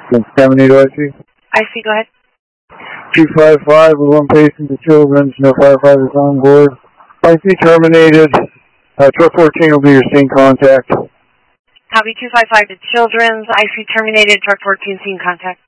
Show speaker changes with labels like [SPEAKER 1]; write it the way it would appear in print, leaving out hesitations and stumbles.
[SPEAKER 1] Contaminated IC.
[SPEAKER 2] IC, go ahead.
[SPEAKER 1] 255 with one patient to Children's, no firefighters on board. IC terminated. Truck 14 will be your scene contact.
[SPEAKER 2] Copy 255 to Children's, IC terminated, truck 14 scene contact.